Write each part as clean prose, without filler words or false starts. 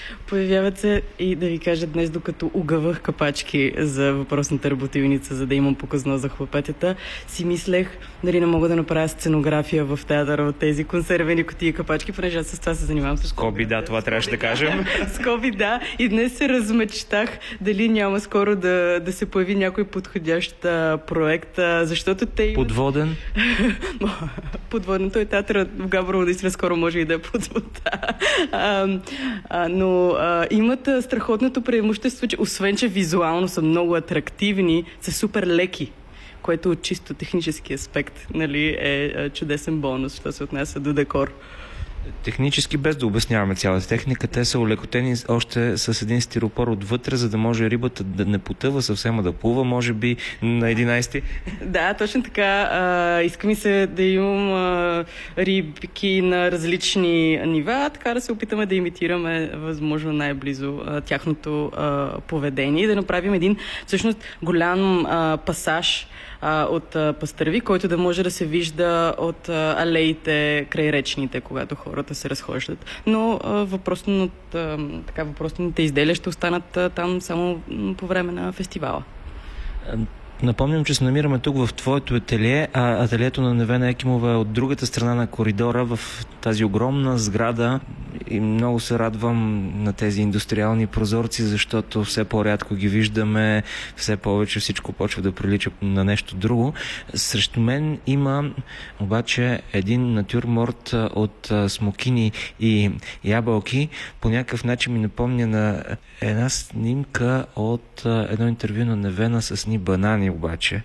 Появяват се и да ви кажа днес, докато угъвах капачки за въпросната работилница, за да имам показно за хлопетата, си мислех дали не мога да направя сценография в театъра от тези консервени кутии капачки, понеже аз с това се занимавам с Скоби, да, това трябваше да кажем. Скоби, да. И днес се размечтах дали няма скоро да се появи някой подходящ проект, защото те имат... Подводен? Подводен. Той театър в Габрово наистина скоро може и да е под вода. Но имат страхотното преимущество, че освен, че визуално са много атрактивни, са супер леки, което от чисто технически аспект, нали, е чудесен бонус, що се отнася до декор. Технически, без да обясняваме цялата техника, те са олекотени още с един стиропор отвътре, за да може рибата да не потъва съвсем, да плува, може би на 11-ти. Да, точно така. Иска ми се да имам рибки на различни нива, така да се опитаме да имитираме възможно най-близо тяхното поведение и да направим един всъщност голям пасаж от пастърви, който да може да се вижда от алеите край речните, когато хората се разхождат. Но въпросните изделия ще останат там само по време на фестивала. Напомням, че се намираме тук в твоето ателие, а ателието на Невена Екимова е от другата страна на коридора в тази огромна сграда и много се радвам на тези индустриални прозорци, защото все по-рядко ги виждаме, все повече всичко почва да прилича на нещо друго. Срещу мен има обаче един натюрморт от смокини и ябълки. По някакъв начин ми напомня на една снимка от едно интервю на Невена с ни банани обаче.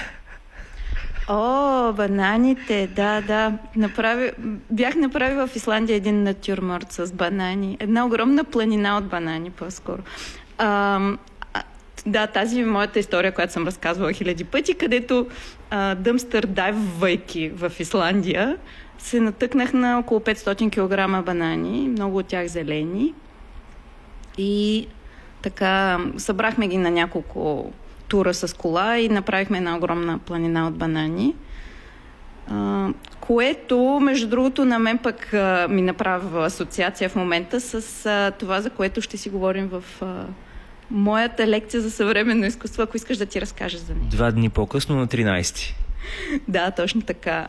О, бананите, да. Бях направила в Исландия един натюрморт с банани. Една огромна планина от банани, по-скоро. Да, тази е моята история, която съм разказвала хиляди пъти, където дъмстър дайвайки в Исландия се натъкнах на около 500 кг банани, много от тях зелени. И така, събрахме ги на няколко тура с кола и направихме една огромна планина от банани, което, между другото, на мен пък ми направи асоциация в момента с това, за което ще си говорим в моята лекция за съвременно изкуство, ако искаш да ти разкажеш за нея. 2 дни по-късно, на 13-ти. Да, точно така.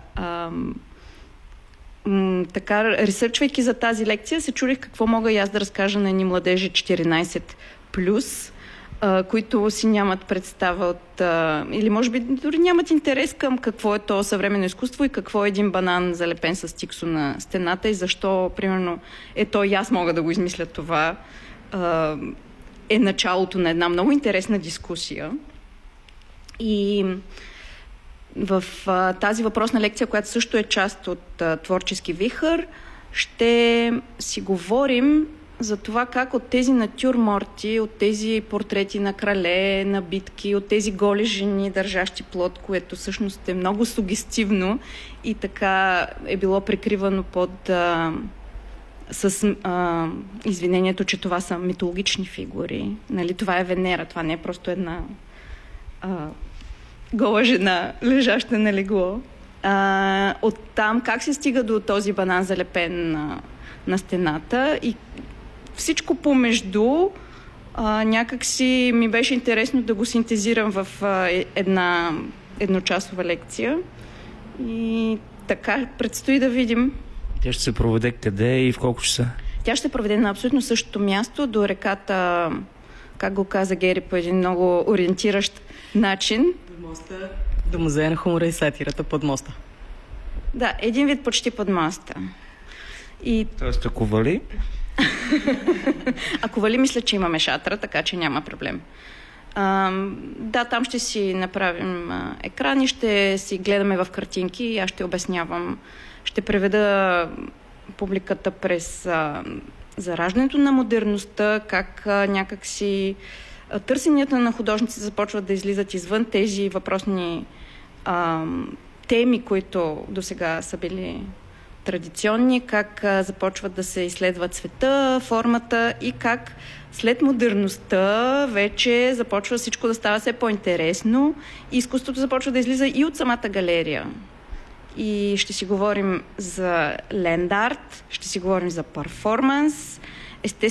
Така, ресърчвайки за тази лекция, се чудих какво мога и аз да разкажа на едни младежи 14+, които си нямат представа от... или може би дори нямат интерес към какво е то съвременно изкуство и какво е един банан залепен с тиксо на стената и защо, примерно, и аз мога да го измисля това. Е началото на една много интересна дискусия. И в тази въпросна лекция, която също е част от Творчески вихър, ще си говорим за това как от тези натюрморти, от тези портрети на крале, на битки, от тези голи жени, държащи плод, което всъщност е много сугестивно и така е било прикривано с извинението, че това са митологични фигури. Нали, това е Венера, това не е просто една гола жена, лежаща на легло. Оттам как се стига до този банан залепен на стената и всичко помежду някак си ми беше интересно да го синтезирам в една едночасова лекция. И така, предстои да видим. Тя ще се проведе къде и в колко часа? Тя ще проведе на абсолютно същото място, до реката, как го каза Гери, по един много ориентиращ начин. До моста, до музея на хумора и сатирата под моста. Да, един вид почти под моста. Тоест, ако вали? Ако вали, мисля, че имаме шатра, така че няма проблем. Да, там ще си направим екран и ще си гледаме в картинки и аз ще обяснявам. Ще преведа публиката през зараждането на модерността, как някакси търсенията на художници започват да излизат извън тези въпросни теми, които досега са били традиционни, как започват да се изследва цвета, формата и как след модерността вече започва всичко да става все по-интересно и изкуството започва да излиза и от самата галерия. И ще си говорим за ленд-арт, ще си говорим за перформанс, естествено